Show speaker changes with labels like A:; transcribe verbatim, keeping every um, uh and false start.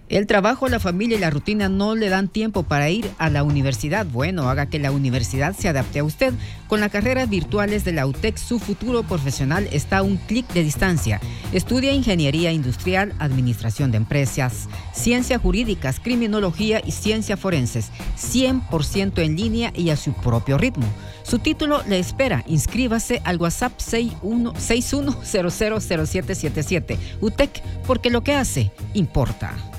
A: El trabajo, la familia y la rutina no le dan tiempo para ir a la universidad. Bueno, haga que la universidad se adapte a usted. Con las carreras virtuales de la U T E C, su futuro profesional está a un clic de distancia. Estudia ingeniería industrial, administración de empresas, ciencias jurídicas, criminología y ciencias forenses. cien por ciento en línea y a su propio ritmo. Su título le espera. Inscríbase al WhatsApp seis uno seis uno cero cero cero siete siete siete. U T E C, porque lo que hace importa.